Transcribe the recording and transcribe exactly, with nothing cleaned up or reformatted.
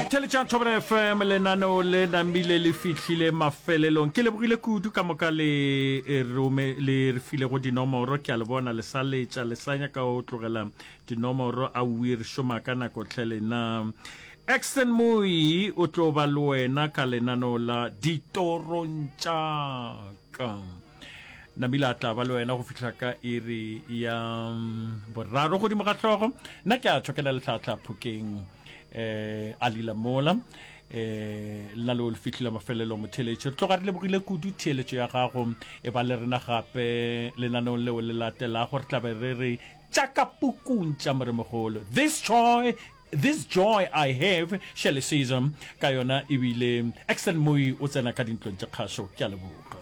Intelligent Tobra F M le nano le nambile le fitlhile mafelelong ke le bogile kudu ka moka le rome le refile go dinomoro ke a le bona le sa letša le sanya ka o tlogela dinomoro a wir shoma ka nako tlhele na Exton Mui o tlo ba le wena ka lenano la ditorontšaka Nabila tla ba le wena go fitla ka iri ya boraro go di mogatlogo nna ke a tshokela le tlatla phukeng eh alila mola eh la lo fitla mafelelo motheletše tlo ga re le bogile kudu theletše ya gago e ba le rena gape lenanong leo le latela gore tla be re re tšaka pukuntša moremogolo this joy This joy I have, Shelley Season, ka yona ibile Exton Mui o tsena ka dintlong tša kgaso ke a leboga